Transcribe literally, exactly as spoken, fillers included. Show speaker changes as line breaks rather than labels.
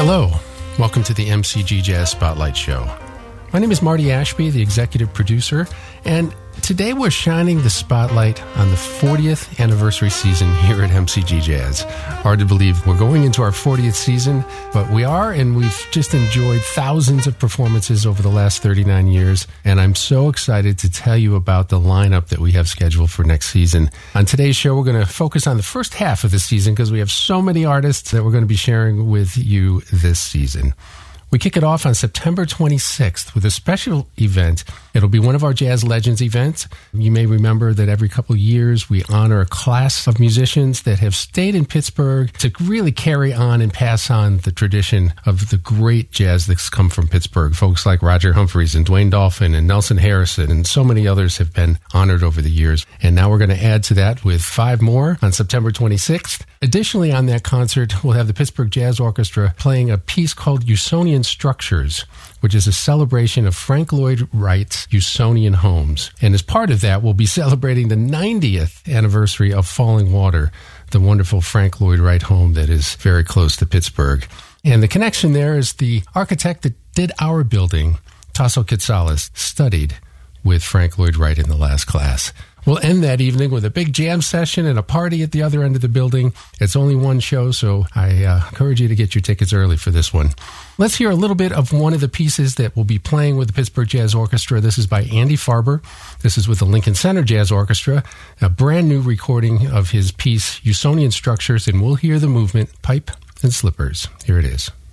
Hello, welcome to the M C G Jazz Spotlight Show. My name is Marty Ashby, the executive producer, and today we're shining the spotlight on the fortieth anniversary season here at M C G Jazz. Hard to believe we're going into our fortieth season, but we are, and we've just enjoyed thousands of performances over the last thirty-nine years, and I'm so excited to tell you about the lineup that we have scheduled for next season. On today's show, we're going to focus on the first half of the season because we have so many artists that we're going to be sharing with you this season. We kick it off on September twenty-sixth with a special event. It'll be one of our Jazz Legends events. You may remember that every couple of years we honor a class of musicians that have stayed in Pittsburgh to really carry on and pass on the tradition of the great jazz that's come from Pittsburgh. Folks like Roger Humphreys and Dwayne Dolphin and Nelson Harrison and so many others have been honored over the years. And now we're going to add to that with five more on September twenty-sixth. Additionally, on that concert, we'll have the Pittsburgh Jazz Orchestra playing a piece called Usonian Structures, which is a celebration of Frank Lloyd Wright's Usonian homes. And as part of that, we'll be celebrating the ninetieth anniversary of Falling Water, the wonderful Frank Lloyd Wright home that is very close to Pittsburgh. And the connection there is the architect that did our building, Tasso Katsalas, studied with Frank Lloyd Wright in the last class. We'll end that evening with a big jam session and a party at the other end of the building. It's only one show, so I uh, encourage you to get your tickets early for this one. Let's hear a little bit of one of the pieces that we'll be playing with the Pittsburgh Jazz Orchestra. This is by Andy Farber. This is with the Lincoln Center Jazz Orchestra, a brand new recording of his piece, Usonian Structures, and we'll hear the movement, Pipe and Slippers. Here it is.